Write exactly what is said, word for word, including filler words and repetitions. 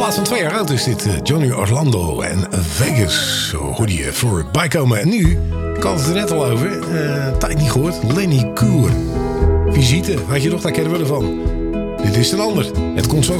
plaats van twee jaar oud is dit. Johnny Orlando en Vegas. Zo hoorde je voorbij komen. En nu, ik had het er net al over. Uh, tijd niet gehoord. Lenny Koer. Visite, had je nog, daar kennen we ervan. Dit is een ander. Het komt zo